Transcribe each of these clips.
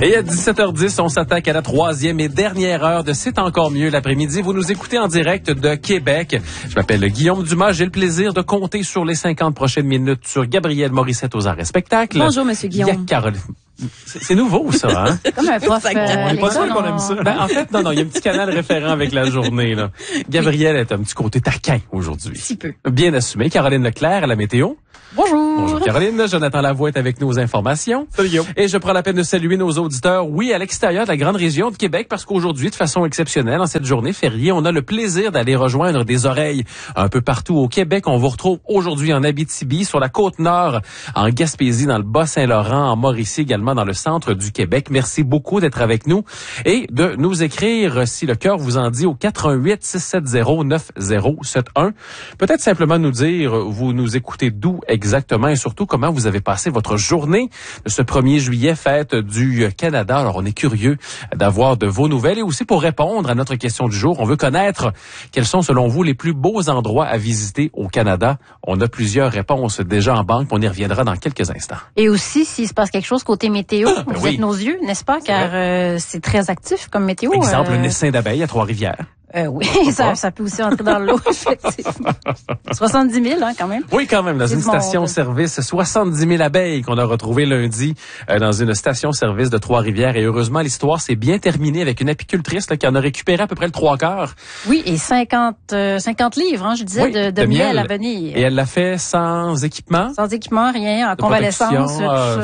Et à 17h10, on s'attaque à la troisième et dernière heure de C'est encore mieux l'après-midi. Vous nous écoutez en direct de Québec. Je m'appelle Guillaume Dumas. J'ai le plaisir de compter sur les 50 prochaines minutes sur Gabriel Morissette aux arts et spectacles. Bonjour, Monsieur Guillaume. Il y a Caroline. C'est nouveau, ça, hein? Comme un prof. On n'est pas sûr qu'on aime ça. Ben, en fait, non, il y a un petit canal référent avec la journée, là. Gabriel est un petit côté taquin aujourd'hui. Si peu. Bien assumé. Caroline Leclerc à la météo. Bonjour. Bonjour Caroline, Jonathan Lavoie est avec nous aux informations. Salut Guillaume. Et je prends la peine de saluer nos auditeurs, oui, à l'extérieur de la grande région de Québec, parce qu'aujourd'hui, de façon exceptionnelle, en cette journée fériée, on a le plaisir d'aller rejoindre des oreilles un peu partout au Québec. On vous retrouve aujourd'hui en Abitibi, sur la Côte-Nord, en Gaspésie, dans le Bas-Saint-Laurent, en Mauricie également, dans le centre du Québec. Merci beaucoup d'être avec nous et de nous écrire, si le cœur vous en dit, au 418-670-9071. Peut-être simplement nous dire, vous nous écoutez d'où exactement et surtout comment vous avez passé votre journée de ce 1er juillet, fête du Canada. Alors, on est curieux d'avoir de vos nouvelles et aussi pour répondre à notre question du jour, on veut connaître quels sont selon vous les plus beaux endroits à visiter au Canada. On a plusieurs réponses déjà en banque, on y reviendra dans quelques instants. Et aussi, s'il se passe quelque chose côté météo, vous êtes nos yeux, n'est-ce pas? Car c'est très actif comme météo. Exemple, le Naissin d'abeilles à Trois-Rivières. Oui, ça peut aussi entrer dans l'eau, effectivement. 70 000, hein, quand même. Oui, quand même, dans une station-service, 70 000 abeilles qu'on a retrouvées lundi dans une station-service de Trois-Rivières. Et heureusement, l'histoire s'est bien terminée avec une apicultrice là, qui en a récupéré à peu près le 3/4. Oui, et 50 livres, hein, je disais, oui, de miel à venir. Et elle l'a fait sans équipement? Sans équipement, rien, en convalescence, tout ça,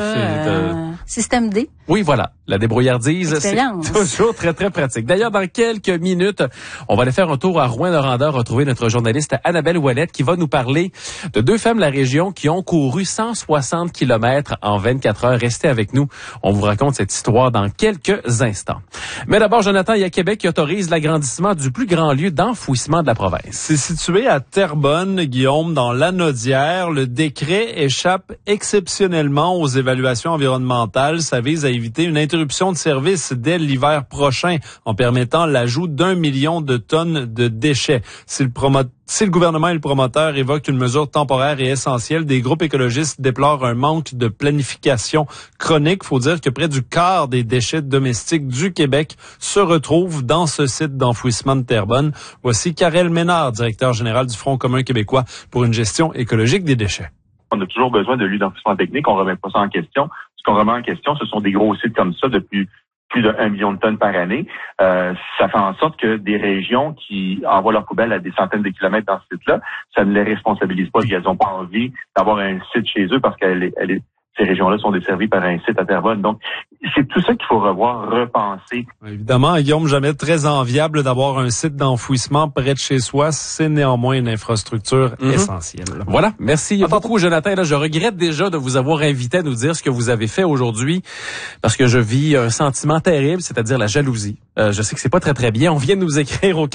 système D. Oui, voilà. La débrouillardise, c'est toujours très, très pratique. D'ailleurs, dans quelques minutes, on va aller faire un tour à Rouyn-Noranda, retrouver notre journaliste Annabelle Ouellette qui va nous parler de deux femmes de la région qui ont couru 160 kilomètres en 24 heures. Restez avec nous. On vous raconte cette histoire dans quelques instants. Mais d'abord, Jonathan, il y a Québec qui autorise l'agrandissement du plus grand lieu d'enfouissement de la province. C'est situé à Terrebonne, Guillaume, dans l'Anaudière. Le décret échappe exceptionnellement aux évaluations environnementales. Ça vise à éviter une interruption de service dès l'hiver prochain en permettant l'ajout d'1 million de tonnes de déchets. Si le gouvernement et le promoteur évoquent une mesure temporaire et essentielle, des groupes écologistes déplorent un manque de planification chronique. Faut dire que près du quart des déchets domestiques du Québec se retrouvent dans ce site d'enfouissement de Terrebonne. Voici Karel Ménard, directeur général du Front commun québécois pour une gestion écologique des déchets. On a toujours besoin de lieux d'enfouissement technique. On ne remet pas ça en question. Ce qu'on remet en question, ce sont des gros sites comme ça depuis plus de 1 million de tonnes par année. Ça fait en sorte que des régions qui envoient leurs poubelles à des centaines de kilomètres dans ce site-là, ça ne les responsabilise pas. Ils n'ont pas envie d'avoir un site chez eux parce que ces régions-là sont desservies par un site à Terrebonne. Donc, c'est tout ça qu'il faut revoir, repenser. Évidemment, Guillaume, jamais très enviable d'avoir un site d'enfouissement près de chez soi. C'est néanmoins une infrastructure essentielle. Voilà. Merci beaucoup, Jonathan. Là, je regrette déjà de vous avoir invité à nous dire ce que vous avez fait aujourd'hui parce que je vis un sentiment terrible, c'est-à-dire la jalousie. Je sais que c'est pas très, très bien. On vient de nous écrire au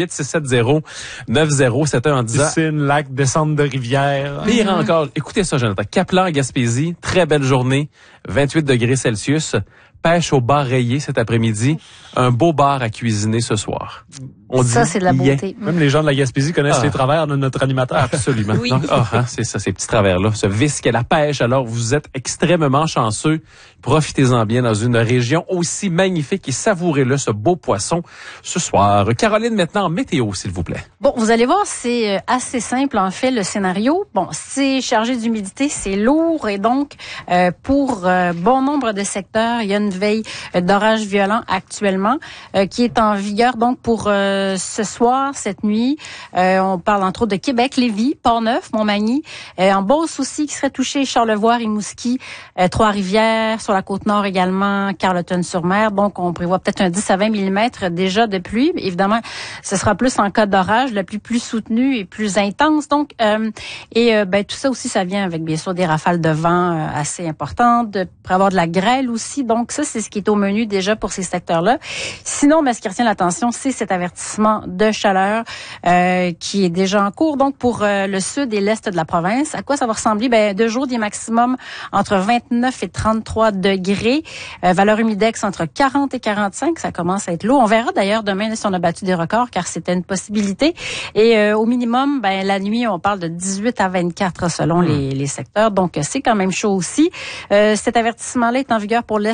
418-670-9071 en disant... Piscine, lac, descente de rivière. Pire encore. Écoutez ça, Jonathan. Caplan, Gaspésie. Très belle journée. 28 degrés Celsius. Pêche au bar rayé cet après-midi. Un beau bar à cuisiner ce soir. On ça, dit c'est de la beauté. Même les gens de la Gaspésie connaissent les travers de notre animateur. Absolument. Oui. C'est ça, ces petits travers-là. Ce vice qu'est la pêche. Alors, vous êtes extrêmement chanceux. Profitez-en bien dans une région aussi magnifique et savourez-le, ce beau poisson, ce soir. Caroline, maintenant, météo, s'il vous plaît. Bon, vous allez voir, c'est assez simple, en fait, le scénario. Bon, c'est chargé d'humidité, c'est lourd et donc, pour bon nombre de secteurs, il y a une veille d'orage violent actuellement qui est en vigueur donc pour ce soir, cette nuit. On parle entre autres de Québec, Lévis, Port-Neuf, Montmagny, en Beauce aussi qui serait touché, Charlevoix, Rimouski, Trois-Rivières, sur la Côte-Nord également, Carleton-sur-Mer. Donc, on prévoit peut-être un 10 à 20 mm déjà de pluie. Évidemment, ce sera plus en cas d'orage, la pluie plus soutenue et plus intense. Donc, tout ça aussi, ça vient avec bien sûr des rafales de vent assez importantes, pour avoir de la grêle aussi. Donc, ça, c'est ce qui est au menu déjà pour ces secteurs-là. Sinon, ce qui retient l'attention, c'est cet avertissement de chaleur qui est déjà en cours. Donc, pour le sud et l'est de la province, à quoi ça va ressembler? De jour, des maximums entre 29 et 33 degrés. Valeur humidex entre 40 et 45. Ça commence à être lourd. On verra d'ailleurs demain si on a battu des records, car c'était une possibilité. Et au minimum, la nuit, on parle de 18 à 24 selon les secteurs. Donc, c'est quand même chaud aussi. Cet avertissement-là est en vigueur pour l'est de la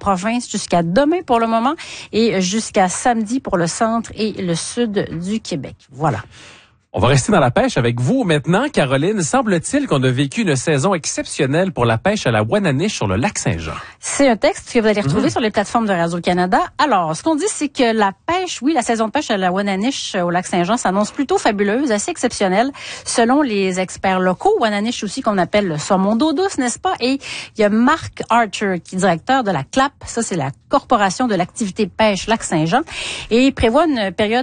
province jusqu'à demain pour le moment et jusqu'à samedi pour le centre et le sud du Québec. Voilà. On va rester dans la pêche avec vous maintenant, Caroline. Semble-t-il qu'on a vécu une saison exceptionnelle pour la pêche à la Wananiche sur le lac Saint-Jean. C'est un texte que vous allez retrouver sur les plateformes de Radio-Canada. Alors, ce qu'on dit, c'est que la pêche, oui, la saison de pêche à la Wananiche au lac Saint-Jean s'annonce plutôt fabuleuse, assez exceptionnelle, selon les experts locaux. Wananiche aussi qu'on appelle le saumon d'eau douce, n'est-ce pas? Et il y a Mark Archer, qui est directeur de la CLAP. Ça, c'est la Corporation de l'activité pêche lac Saint-Jean. Et il prévoit une période